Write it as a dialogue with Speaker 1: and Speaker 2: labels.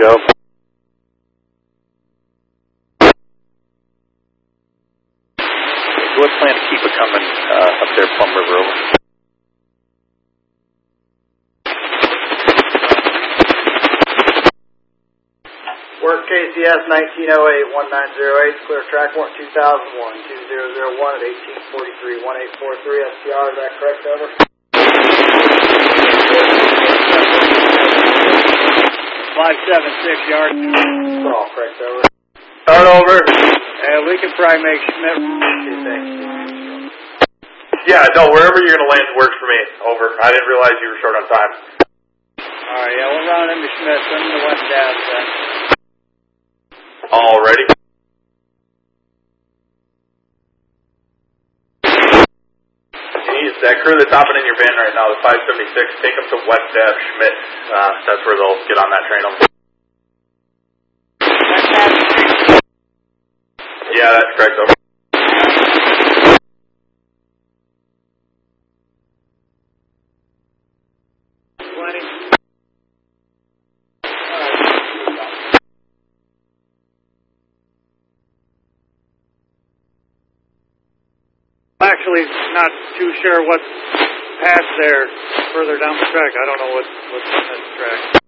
Speaker 1: go. What plan to keep it coming up there, Plum River, over?
Speaker 2: Work KCS 1908-1908, clear track warrant 2001, 2001 at 1843, 1843, STR, is that correct, over? 576 yards. All correct, over.
Speaker 1: Start over.
Speaker 2: We can probably make Schmidt.
Speaker 1: Yeah, no, wherever you're going to land works for me. Over. I didn't realize you were short on time.
Speaker 2: Alright, yeah, we'll round into Schmidt, send him to West Ave then.
Speaker 1: Alrighty. That crew that's hopping in your van right now, the 576, take them to West Ave Schmidt. That's where they'll get on that train over. Yeah, that's correct, over.
Speaker 2: Actually, not too sure what's past there further down the track. I don't know what's on this track.